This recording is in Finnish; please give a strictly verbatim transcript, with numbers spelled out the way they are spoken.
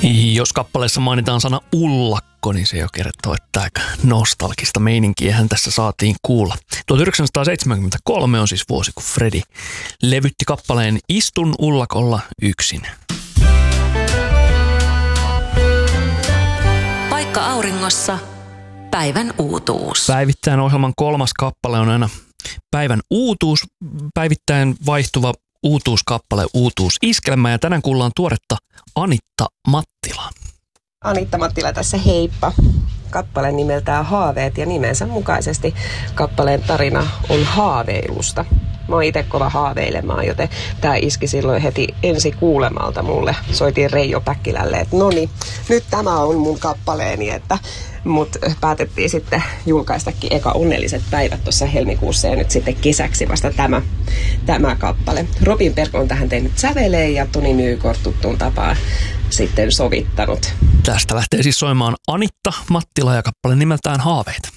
Jos kappaleessa mainitaan sana ullakko, niin se jo kertoo, että aika nostalgista meininkiähän tässä saatiin kuulla. tuhatyhdeksänsataaseitsemänkymmentäkolme on siis vuosi, kun Fredi levytti kappaleen Istun ullakolla yksin. Paikka auringossa. Päivän uutuus. Päivittäin ohjelman kolmas kappale on aina päivän uutuus, päivittäin vaihtuva uutuuskappale, uutuusiskelmä, ja tänään kuullaan tuoretta Anitta Mattilaa. Anitta Mattila tässä, heippa. Kappale nimeltään Haaveet, ja nimensä mukaisesti kappaleen tarina on haaveilusta. Mä oon itse kova haaveilemaan, joten tää iski silloin heti ensi kuulemalta mulle. Soitiin Reijo Päkkilälle, että noni, nyt tämä on mun kappaleeni, että mut päätettiin sitten julkaistakin eka Onnelliset päivät tuossa helmikuussa, ja nyt sitten kesäksi vasta tämä, tämä kappale. Robin Berg on tähän tehnyt säveleen, ja Toni Nykort tuttuun tapaan sitten sovittanut. Tästä lähtee siis soimaan Anitta Mattila ja kappale nimeltään Haaveet.